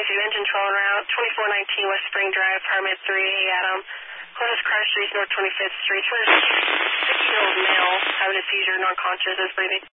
engine 12 en route, 2419 West Spring Drive, Permit 3, hey Adam. Closest Crush Street, North 25th Street. Where's 6-year-old male having a seizure, non-conscious, is breathing?